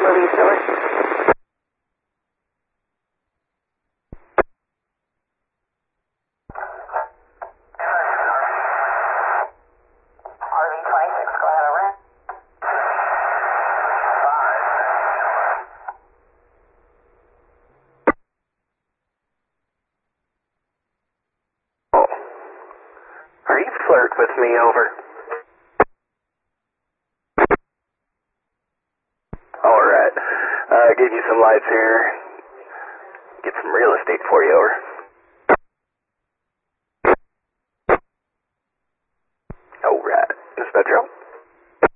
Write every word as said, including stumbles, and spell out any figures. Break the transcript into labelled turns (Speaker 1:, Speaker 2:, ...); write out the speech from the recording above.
Speaker 1: Louise Miller. R V twenty-six, go ahead, over.
Speaker 2: Oh. Are you flirt with me, over? Alright. Uh, give you some lights here. Get some real estate for you, over.